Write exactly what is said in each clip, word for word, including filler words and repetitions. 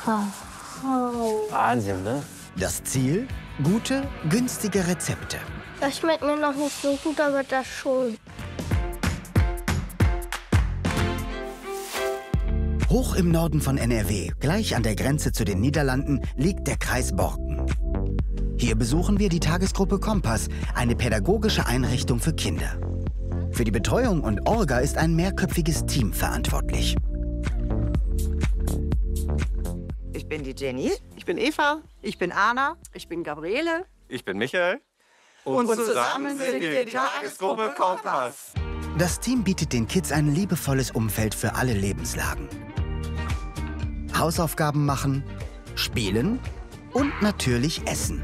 Wow. Wahnsinn, ne? Das Ziel? Gute, günstige Rezepte. Das schmeckt mir noch nicht so gut, aber das schon. Hoch im Norden von N R W, gleich an der Grenze zu den Niederlanden, liegt der Kreis Borken. Hier besuchen wir die Tagesgruppe Kompass, eine pädagogische Einrichtung für Kinder. Für die Betreuung und Orga ist ein mehrköpfiges Team verantwortlich. Ich bin die Jenny. Ich bin Eva. Ich bin Anna. Ich bin Gabriele. Ich bin Michael. Und, und zusammen sind wir die Tagesgruppe Kompass. Das Team bietet den Kids ein liebevolles Umfeld für alle Lebenslagen. Hausaufgaben machen, spielen und natürlich essen.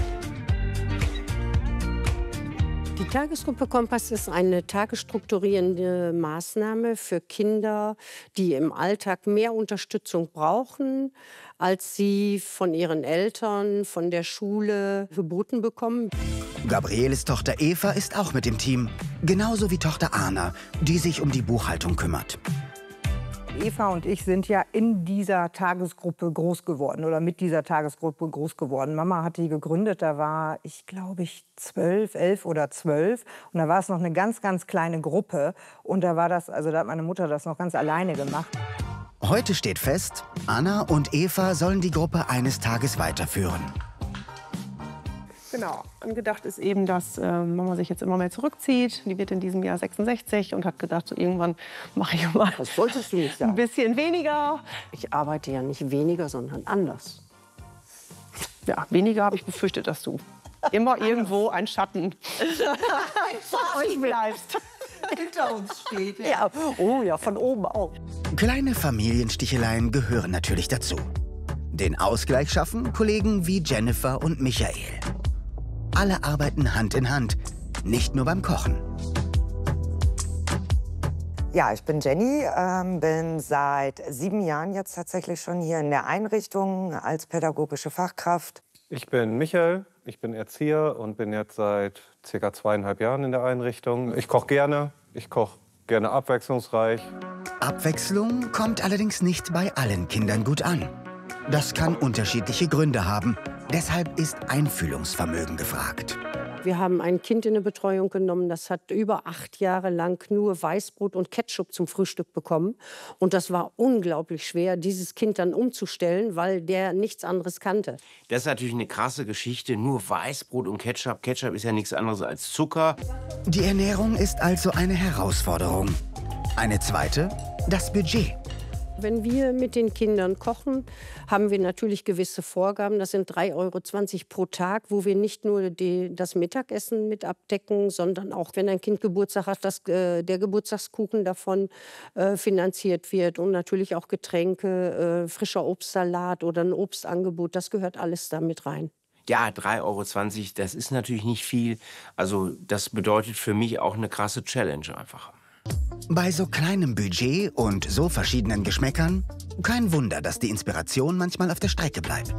Die Tagesgruppe Kompass ist eine tagesstrukturierende Maßnahme für Kinder, die im Alltag mehr Unterstützung brauchen, als sie von ihren Eltern, von der Schule geboten bekommen. Gabrieles Tochter Eva ist auch mit im Team, genauso wie Tochter Anna, die sich um die Buchhaltung kümmert. Eva und ich sind ja in dieser Tagesgruppe groß geworden oder mit dieser Tagesgruppe groß geworden. Mama hat die gegründet, da war ich, glaube ich, zwölf, elf oder zwölf. Und da war es noch eine ganz, ganz kleine Gruppe. Und da war das, also da hat meine Mutter das noch ganz alleine gemacht. Heute steht fest, Anna und Eva sollen die Gruppe eines Tages weiterführen. Genau. Angedacht ist eben, dass äh, Mama sich jetzt immer mehr zurückzieht. Die wird in diesem Jahr sechsundsechzig und hat gedacht, so irgendwann mache ich mal Das solltest du nicht sagen. ein bisschen weniger. Ich arbeite ja nicht weniger, sondern anders. Ja, weniger habe ich befürchtet, dass du immer irgendwo ein Schatten Vor euch bleibst. Hinter uns steht. Ja, oh ja, von oben auch. Kleine Familiensticheleien gehören natürlich dazu. Den Ausgleich schaffen Kollegen wie Jennifer und Michael. Alle arbeiten Hand in Hand, nicht nur beim Kochen. Ja, ich bin Jenny, ähm, bin seit sieben Jahren jetzt tatsächlich schon hier in der Einrichtung als pädagogische Fachkraft. Ich bin Michael, ich bin Erzieher und bin jetzt seit circa zweieinhalb Jahren in der Einrichtung. Ich koche gerne, ich koche gerne abwechslungsreich. Abwechslung kommt allerdings nicht bei allen Kindern gut an. Das kann unterschiedliche Gründe haben. Deshalb ist Einfühlungsvermögen gefragt. Wir haben ein Kind in eine Betreuung genommen, das hat über acht Jahre lang nur Weißbrot und Ketchup zum Frühstück bekommen. Und das war unglaublich schwer, dieses Kind dann umzustellen, weil der nichts anderes kannte. Das ist natürlich eine krasse Geschichte. Nur Weißbrot und Ketchup. Ketchup ist ja nichts anderes als Zucker. Die Ernährung ist also eine Herausforderung. Eine zweite, das Budget. Wenn wir mit den Kindern kochen, haben wir natürlich gewisse Vorgaben. Das sind drei Euro zwanzig pro Tag, wo wir nicht nur die, das Mittagessen mit abdecken, sondern auch, wenn ein Kind Geburtstag hat, dass äh, der Geburtstagskuchen davon äh, finanziert wird. Und natürlich auch Getränke, äh, frischer Obstsalat oder ein Obstangebot. Das gehört alles da mit rein. Ja, drei Euro zwanzig, das ist natürlich nicht viel. Also das bedeutet für mich auch eine krasse Challenge einfach. Bei so kleinem Budget und so verschiedenen Geschmäckern, kein Wunder, dass die Inspiration manchmal auf der Strecke bleibt.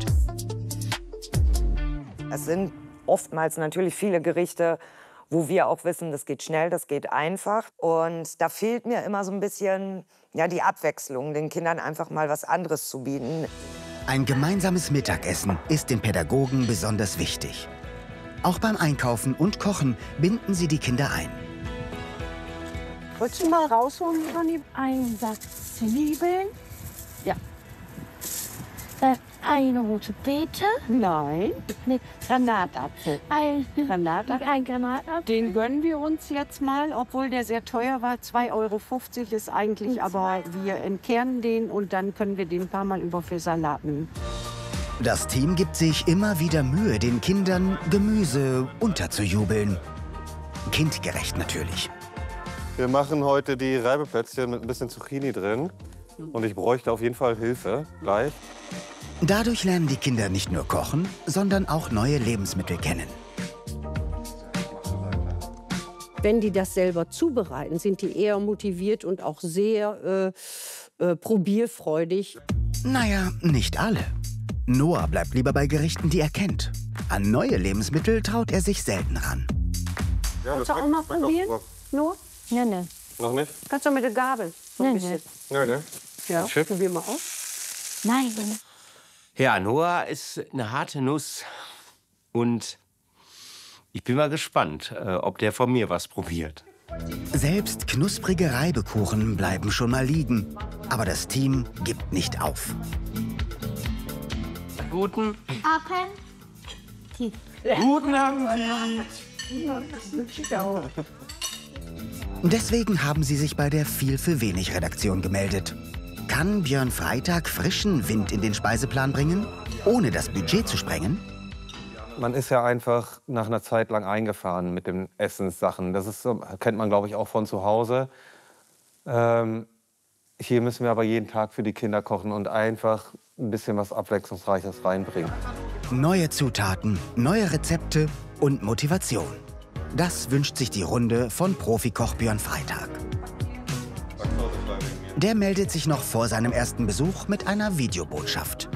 Es sind oftmals natürlich viele Gerichte, wo wir auch wissen, das geht schnell, das geht einfach. Und da fehlt mir immer so ein bisschen ja, die Abwechslung, den Kindern einfach mal was anderes zu bieten. Ein gemeinsames Mittagessen ist den Pädagogen besonders wichtig. Auch beim Einkaufen und Kochen binden sie die Kinder ein. Wolltest du mal rausholen, Ronny? Ein Sack Zwiebeln, Ja. dann eine rote Beete, Nein. ne, Granatapfel. ein, Granatapfel. ein Granatapfel. Den gönnen wir uns jetzt mal, obwohl der sehr teuer war. zwei Euro fünfzig ist eigentlich, aber wir entkernen den und dann können wir den ein paar Mal über für Salat nehmen. Das Team gibt sich immer wieder Mühe, den Kindern Gemüse unterzujubeln. Kindgerecht natürlich. Wir machen heute die Reibeplätzchen mit ein bisschen Zucchini drin. Und ich bräuchte auf jeden Fall Hilfe gleich. Dadurch lernen die Kinder nicht nur kochen, sondern auch neue Lebensmittel kennen. Wenn die das selber zubereiten, sind die eher motiviert und auch sehr äh, äh, probierfreudig. Naja, nicht alle. Noah bleibt lieber bei Gerichten, die er kennt. An neue Lebensmittel traut er sich selten ran. Ja, Kannst du auch mal probieren? Noah? Ne, ne. Noch nicht? Kannst du mit der Gabel? So ein Nee, bisschen. Ja, ne? Ja, Chip? probier mal aus. Nein. Ja, Noah ist eine harte Nuss und ich bin mal gespannt, äh, ob der von mir was probiert. Selbst knusprige Reibekuchen bleiben schon mal liegen. Aber das Team gibt nicht auf. Guten. Appetit. Guten Appetit. Deswegen haben sie sich bei der Viel für wenig Redaktion gemeldet. Kann Björn Freitag frischen Wind in den Speiseplan bringen, ohne das Budget zu sprengen? Man ist ja einfach nach einer Zeit lang eingefahren mit den Essenssachen. Das ist so, kennt man, glaube ich, auch von zu Hause. Ähm, hier müssen wir aber jeden Tag für die Kinder kochen und einfach ein bisschen was Abwechslungsreiches reinbringen. Neue Zutaten, neue Rezepte und Motivation. Das wünscht sich die Runde von Profikoch Björn Freitag. Der meldet sich noch vor seinem ersten Besuch mit einer Videobotschaft.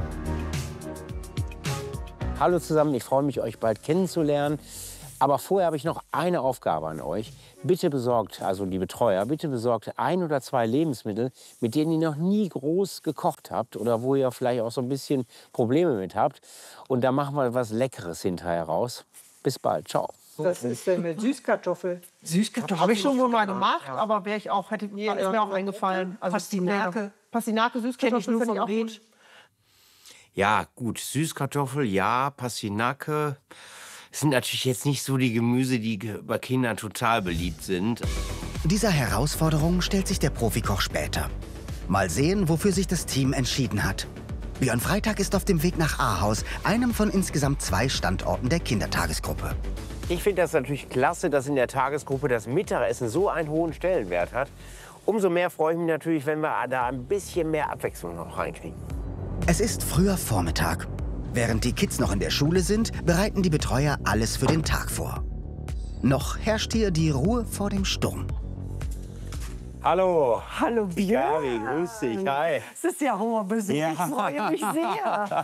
Hallo zusammen, ich freue mich, euch bald kennenzulernen. Aber vorher habe ich noch eine Aufgabe an euch. Bitte besorgt, also die Betreuer, bitte besorgt ein oder zwei Lebensmittel, mit denen ihr noch nie groß gekocht habt oder wo ihr vielleicht auch so ein bisschen Probleme mit habt. Und da machen wir was Leckeres hinterher raus. Bis bald, ciao. Was ist denn mit Süßkartoffel? Süßkartoffel habe ich schon wohl mal gemacht, aber wäre ich auch, hätte, ist mir auch eingefallen. Also Pastinake. Pastinake, Süßkartoffel finde ich auch gut. Ja, gut, Süßkartoffel, ja, Pastinake. Das sind natürlich jetzt nicht so die Gemüse, die bei Kindern total beliebt sind. Dieser Herausforderung stellt sich der Profikoch später. Mal sehen, wofür sich das Team entschieden hat. Björn Freitag ist auf dem Weg nach Ahaus, einem von insgesamt zwei Standorten der Kindertagesgruppe. Ich finde das natürlich klasse, dass in der Tagesgruppe das Mittagessen so einen hohen Stellenwert hat. Umso mehr freue ich mich natürlich, wenn wir da ein bisschen mehr Abwechslung noch reinkriegen. Es ist früher Vormittag. Während die Kids noch in der Schule sind, bereiten die Betreuer alles für den Tag vor. Noch herrscht hier die Ruhe vor dem Sturm. Hallo. Hallo Björn. Gabi, grüß dich. Hi. Das ist ja Hummerbesuch. Ja. Ich freue mich sehr.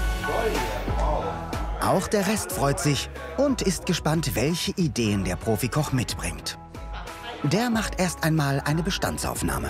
Auch der Rest freut sich und ist gespannt, welche Ideen der Profikoch mitbringt. Der macht erst einmal eine Bestandsaufnahme.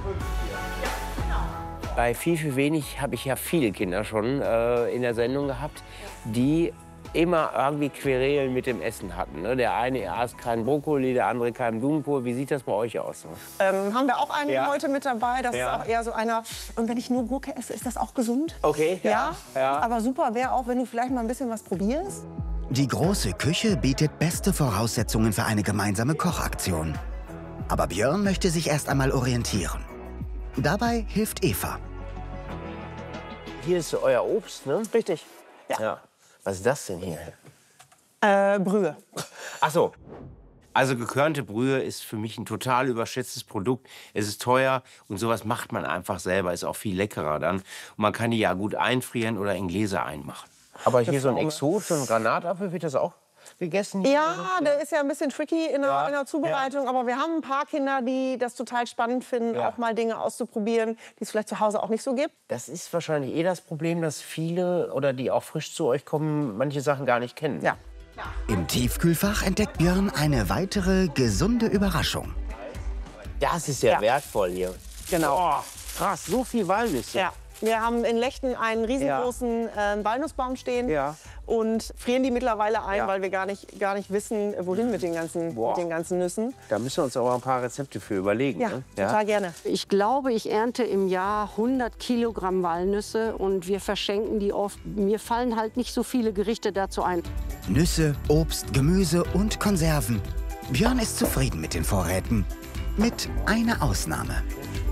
Bei Viel für wenig habe ich ja viele Kinder schon äh, in der Sendung gehabt, die immer irgendwie Querelen mit dem Essen hatten. Ne? Der eine aß keinen Brokkoli, der andere keinen Blumenkohl. Wie sieht das bei euch aus? Ähm, haben wir auch einen Ja. heute mit dabei. Das Ja. ist auch eher so einer. Und wenn ich nur Gurke esse, ist das auch gesund? Okay. Ja. Ja. Aber super wäre auch, wenn du vielleicht mal ein bisschen was probierst. Die große Küche bietet beste Voraussetzungen für eine gemeinsame Kochaktion. Aber Björn möchte sich erst einmal orientieren. Dabei hilft Eva. Hier ist euer Obst, ne? Richtig. Ja. Ja. Was ist das denn hier? Äh, Brühe. Ach so. Also gekörnte Brühe ist für mich ein total überschätztes Produkt. Es ist teuer und sowas macht man einfach selber. Ist auch viel leckerer dann. Und man kann die ja gut einfrieren oder in Gläser einmachen. Aber hier so ein Exot, so ein Granatapfel, wird das auch gegessen? Ja, der ist ja ein bisschen tricky in der, Ja, in der Zubereitung. Aber wir haben ein paar Kinder, die das total spannend finden, Ja. auch mal Dinge auszuprobieren, die es vielleicht zu Hause auch nicht so gibt. Das ist wahrscheinlich eh das Problem, dass viele oder die auch frisch zu euch kommen, manche Sachen gar nicht kennen. Ja. Im Tiefkühlfach entdeckt Björn eine weitere gesunde Überraschung. Das ist ja, Ja. wertvoll hier. Genau. Oh, krass, so viel Walnüsse. Ja. Wir haben in Lechten einen riesengroßen äh, Walnussbaum stehen Ja. und frieren die mittlerweile ein, Ja. weil wir gar nicht, gar nicht wissen, wohin mit den ganzen, Boah. mit den ganzen Nüssen. Da müssen wir uns aber ein paar Rezepte für überlegen. Ja, ne? total gerne. Ich glaube, ich ernte im Jahr hundert Kilogramm Walnüsse und wir verschenken die oft. Mir fallen halt nicht so viele Gerichte dazu ein. Nüsse, Obst, Gemüse und Konserven. Björn ist zufrieden mit den Vorräten. Mit einer Ausnahme.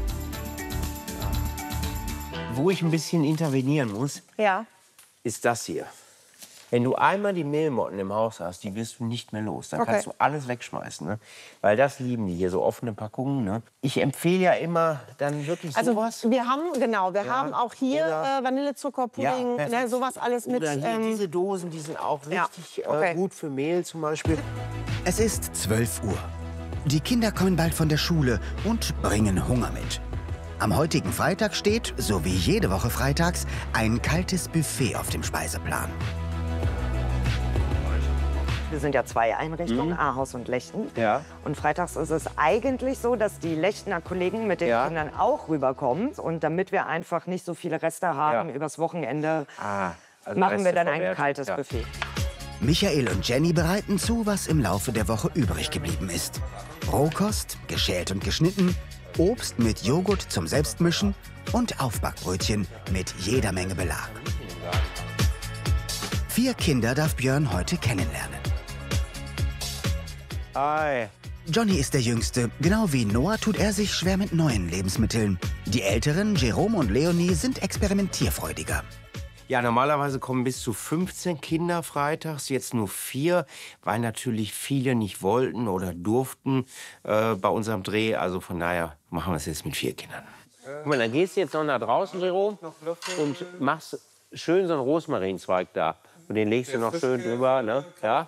Wo ich ein bisschen intervenieren muss, Ja. ist das hier. Wenn du einmal die Mehlmotten im Haus hast, die wirst du nicht mehr los. Dann Okay. kannst du alles wegschmeißen. Ne? Weil das lieben die hier, so offene Packungen. Ne? Ich empfehle ja immer dann wirklich Also sowas. wir haben, genau, wir Ja. haben auch hier Oder- äh, Vanillezuckerpudding, perfekt. ne, sowas alles mit. Oder hier ähm, diese Dosen, die sind auch ja, richtig okay. äh, gut für Mehl zum Beispiel. Es ist zwölf Uhr. Die Kinder kommen bald von der Schule und bringen Hunger mit. Am heutigen Freitag steht, so wie jede Woche freitags, ein kaltes Buffet auf dem Speiseplan. Wir sind ja zwei Einrichtungen, Mhm. Ahaus und Lechten. Ja. Und freitags ist es eigentlich so, dass die Lechtener Kollegen mit den Ja. Kindern auch rüberkommen. Und damit wir einfach nicht so viele Reste haben Ja. übers Wochenende, Ah, also machen wir Reste dann ein verwerten. kaltes Ja. Buffet. Michael und Jenny bereiten zu, was im Laufe der Woche übrig geblieben ist. Rohkost, geschält und geschnitten, Obst mit Joghurt zum Selbstmischen und Aufbackbrötchen mit jeder Menge Belag. Vier Kinder darf Björn heute kennenlernen. Hi. Johnny ist der Jüngste. Genau wie Noah tut er sich schwer mit neuen Lebensmitteln. Die Älteren, Jerome und Leonie, sind experimentierfreudiger. Ja, normalerweise kommen bis zu fünfzehn Kinder freitags, jetzt nur vier, weil natürlich viele nicht wollten oder durften äh, bei unserem Dreh. Also von daher machen wir es jetzt mit vier Kindern. Guck mal, dann gehst du jetzt noch nach draußen, Jerome, und machst schön so einen Rosmarinzweig da. Und den legst du noch schön drüber, ne? Ja?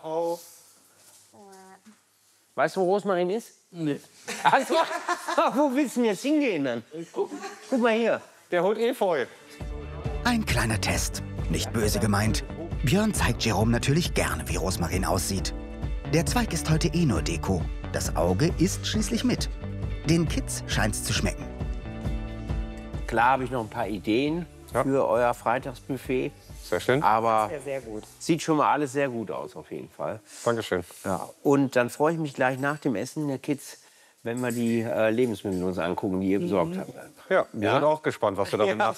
Weißt du, wo Rosmarin ist? Nee. Also, wo willst du denn jetzt hingehen dann? Guck mal hier. Der holt Efeu. Ein kleiner Test. Nicht böse gemeint. Björn zeigt Jerome natürlich gerne, wie Rosmarin aussieht. Der Zweig ist heute eh nur Deko. Das Auge isst schließlich mit. Den Kids scheint's zu schmecken. Klar habe ich noch ein paar Ideen Ja. für euer Freitagsbuffet. Sehr schön. Aber Sehr, sehr gut. sieht schon mal alles sehr gut aus, auf jeden Fall. Dankeschön. Ja. Und dann freue ich mich gleich nach dem Essen der Kids, wenn wir die äh, Lebensmittel uns angucken, die ihr besorgt habt. Ja, wir Ja? sind auch gespannt, was du damit machst.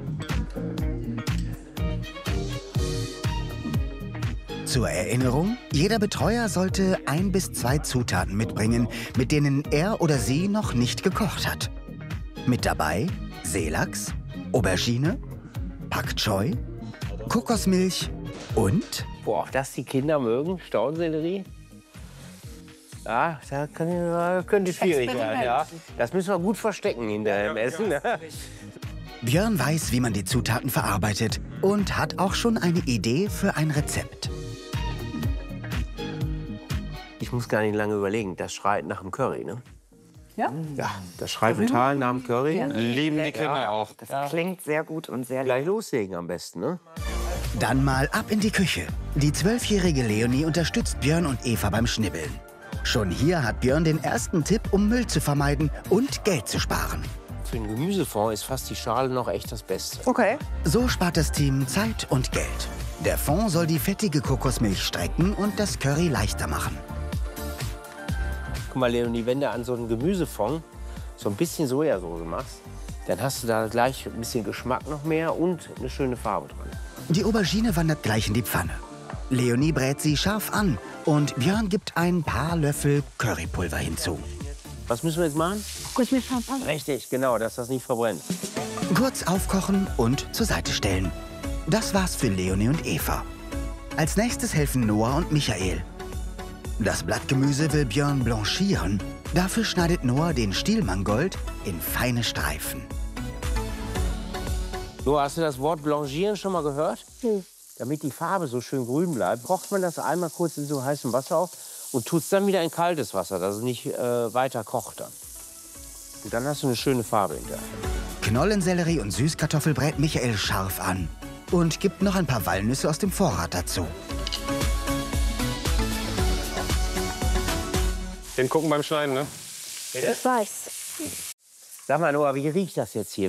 Zur Erinnerung, jeder Betreuer sollte ein bis zwei Zutaten mitbringen, mit denen er oder sie noch nicht gekocht hat. Mit dabei Seelachs, Aubergine, Pak Choi, Kokosmilch und Boah, ob das die Kinder mögen, Staudensellerie? Ja, da kann, könnte schwierig werden. Ja. Das müssen wir gut verstecken hinterher im Essen. Ne? Björn weiß, wie man die Zutaten verarbeitet und hat auch schon eine Idee für ein Rezept. Ich muss gar nicht lange überlegen. Das schreit nach dem Curry, ne? Ja? Ja, das schreit total nach dem Curry. Lieben die Kinder auch. Das klingt sehr gut und sehr lecker. Gleich loslegen am besten, ne? Dann mal ab in die Küche. Die zwölfjährige Leonie unterstützt Björn und Eva beim Schnibbeln. Schon hier hat Björn den ersten Tipp, um Müll zu vermeiden und Geld zu sparen. Für einen Gemüsefond ist fast die Schale noch echt das Beste. Okay. So spart das Team Zeit und Geld. Der Fond soll die fettige Kokosmilch strecken und das Curry leichter machen. Guck mal, Leonie, wenn du an so einen Gemüsefond so ein bisschen Sojasauce machst, dann hast du da gleich ein bisschen Geschmack noch mehr und eine schöne Farbe dran. Die Aubergine wandert gleich in die Pfanne. Leonie brät sie scharf an und Björn gibt ein paar Löffel Currypulver hinzu. Was müssen wir jetzt machen? Kurz mit Champagner. Richtig, genau, dass das nicht verbrennt. Kurz aufkochen und zur Seite stellen. Das war's für Leonie und Eva. Als nächstes helfen Noah und Michael. Das Blattgemüse will Björn blanchieren. Dafür schneidet Noah den Stielmangold in feine Streifen. Noah, hast du das Wort blanchieren schon mal gehört? Hm. Damit die Farbe so schön grün bleibt, kocht man das einmal kurz in so heißem Wasser auf und tut es dann wieder in kaltes Wasser, dass es nicht äh, weiter kocht dann. Und dann hast du eine schöne Farbe hinterher. Knollensellerie und Süßkartoffel brät Michael scharf an und gibt noch ein paar Walnüsse aus dem Vorrat dazu. Den gucken beim Schneiden, ne? Ich weiß. Sag mal, Noah, wie riecht das jetzt hier?